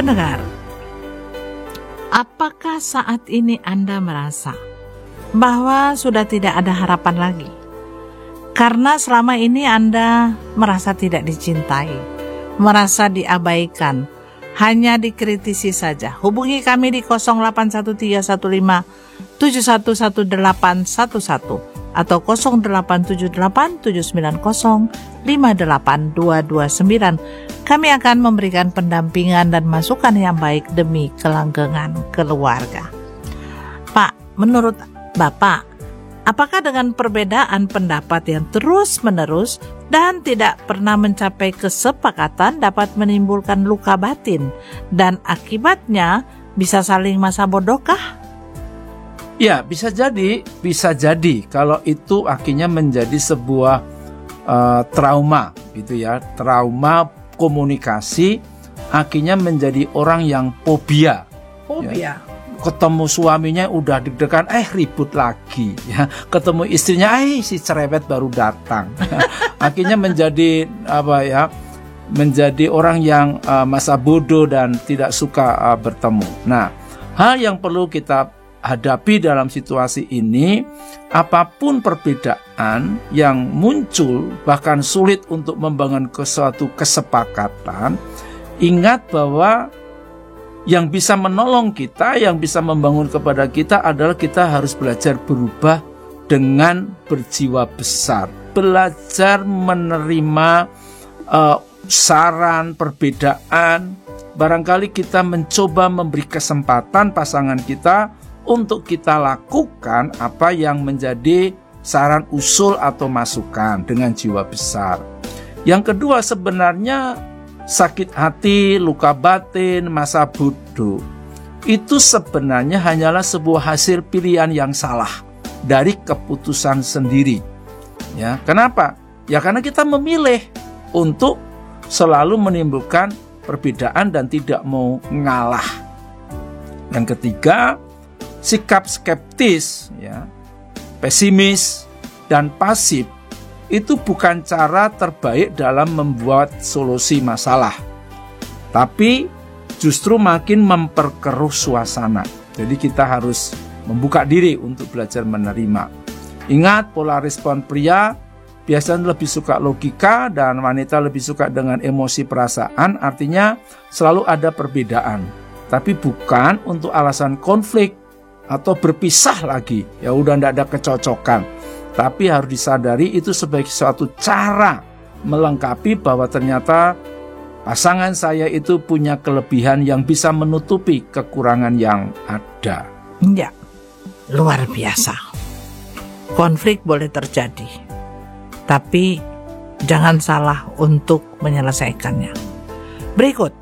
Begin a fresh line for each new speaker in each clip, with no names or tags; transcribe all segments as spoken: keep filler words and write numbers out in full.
Pendengar, apakah saat ini Anda merasa bahwa sudah tidak ada harapan lagi? Karena selama ini Anda merasa tidak dicintai, merasa diabaikan, hanya dikritisi saja. Hubungi kami di nol delapan satu tiga satu lima tujuh satu satu delapan satu satu atau nol delapan tujuh delapan tujuh sembilan nol lima delapan dua dua sembilan. Kami akan memberikan pendampingan dan masukan yang baik demi kelanggengan keluarga. Pak, menurut Bapak, apakah dengan perbedaan pendapat yang terus-menerus dan tidak pernah mencapai kesepakatan dapat menimbulkan luka batin dan akibatnya bisa saling masa bodohkah?
Ya, bisa jadi, bisa jadi kalau itu akhirnya menjadi sebuah uh, trauma gitu ya, trauma komunikasi akhirnya menjadi orang yang fobia.
Fobia.
Ya. Ketemu suaminya udah deg-degan, eh ribut lagi ya. Ketemu istrinya, eh si cerewet baru datang. Akhirnya menjadi apa ya? Menjadi orang yang uh, masa bodoh dan tidak suka uh, bertemu. Nah, hal yang perlu kita hadapi dalam situasi ini, apapun perbedaan yang muncul bahkan sulit untuk membangun suatu kesepakatan, ingat bahwa yang bisa menolong kita, yang bisa membangun kepada kita adalah kita harus belajar berubah dengan berjiwa besar. Belajar menerima uh, saran, perbedaan. Barangkali kita mencoba memberi kesempatan pasangan kita untuk kita lakukan apa yang menjadi saran, usul, atau masukan dengan jiwa besar. Yang kedua, sebenarnya sakit hati, luka batin, masa bodoh itu sebenarnya hanyalah sebuah hasil pilihan yang salah dari keputusan sendiri. Ya, kenapa? Ya karena kita memilih untuk selalu menimbulkan perbedaan dan tidak mau ngalah. Yang ketiga, sikap skeptis, ya, pesimis dan pasif itu bukan cara terbaik dalam membuat solusi masalah, tapi justru makin memperkeruh suasana. Jadi kita harus membuka diri untuk belajar menerima. Ingat, pola respon pria biasanya lebih suka logika dan wanita lebih suka dengan emosi perasaan. Artinya selalu ada perbedaan, tapi bukan untuk alasan konflik atau berpisah lagi. Ya udah tidak ada kecocokan. Tapi harus disadari itu sebagai suatu cara melengkapi bahwa ternyata pasangan saya itu punya kelebihan yang bisa menutupi kekurangan yang ada.
Ya, luar biasa. Konflik boleh terjadi, tapi jangan salah untuk menyelesaikannya. Berikut,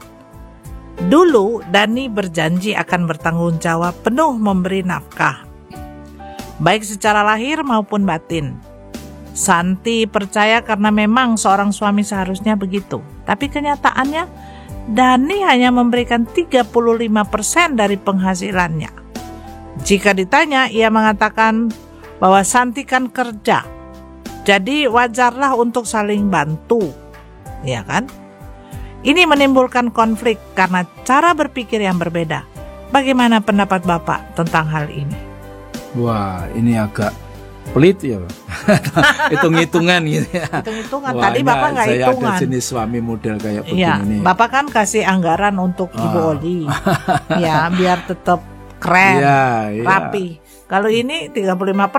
dulu Dani berjanji akan bertanggung jawab penuh memberi nafkah, baik secara lahir maupun batin. Santi percaya karena memang seorang suami seharusnya begitu. Tapi kenyataannya, Dani hanya memberikan tiga puluh lima persen dari penghasilannya. Jika ditanya, ia mengatakan bahwa Santi kan kerja, jadi wajarlah untuk saling bantu, ya kan? Ini menimbulkan konflik karena cara berpikir yang berbeda. Bagaimana pendapat Bapak tentang hal ini?
Wah, ini agak pelit ya. Hitung-hitungan gitu ya.
Hitung-hitungan. Tadi Bapak nggak hitungan.
Saya ada jenis suami model kayak begini.
Ya, Bapak kan kasih anggaran untuk oh. Ibu Oli. Ya, biar tetap keren, ya, ya. Rapi. Kalau ini tiga puluh lima persen